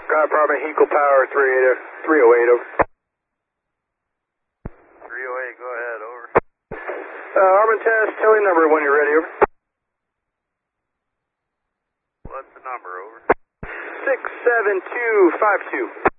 Department, Eagle Power 308, over. 308, go ahead, over. Armament test, telling number when you're ready, over. What's the number, over? 67252.